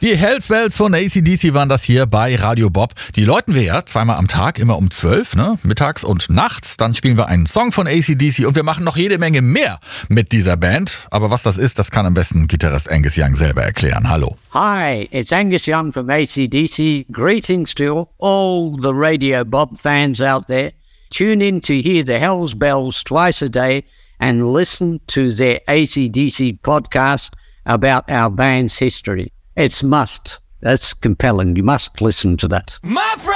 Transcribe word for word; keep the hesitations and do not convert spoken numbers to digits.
Die Hells Bells von A C D C waren das hier bei Radio Bob. Die läuten wir ja zweimal am Tag, immer um zwölf, ne? Mittags und nachts. Dann spielen wir einen Song von A C D C und wir machen noch jede Menge mehr mit dieser Band. Aber was das ist, das kann am besten Gitarrist Angus Young selber erklären. Hallo. Hi, it's Angus Young from A C D C. Greetings to all the Radio Bob fans out there. Tune in to hear the Hells Bells twice a day and listen to their A C D C podcast about our band's history. It's must. That's compelling. You must listen to that. My